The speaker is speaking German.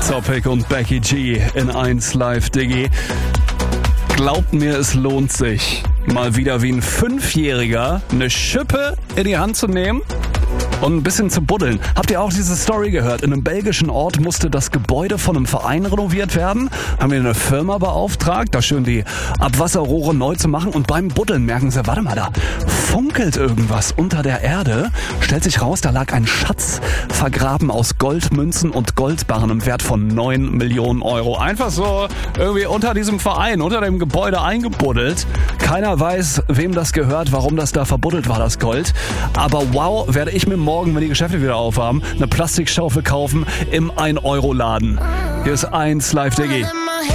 Topic und Becky G in 1 Live Diggi. Glaubt mir, es lohnt sich, mal wieder wie ein 5-Jähriger eine Schippe in die Hand zu nehmen und ein bisschen zu buddeln. Habt ihr auch diese Story gehört? In einem belgischen Ort musste das Gebäude von einem Verein renoviert werden. Haben wir eine Firma beauftragt, da schön die Abwasserrohre neu zu machen. Und beim Buddeln merken sie, warte mal, da funkelt irgendwas unter der Erde. Stellt sich raus, da lag ein Schatz vergraben aus Goldmünzen und Goldbarren im Wert von 9 Millionen Euro. Einfach so irgendwie unter diesem Verein, unter dem Gebäude eingebuddelt. Keiner weiß, wem das gehört, warum das da verbuddelt war, das Gold. Aber wow, werde ich mir morgen, wenn die Geschäfte wieder aufhaben, eine Plastikschaufel kaufen im 1-Euro-Laden. Hier ist 1 Live Diggi.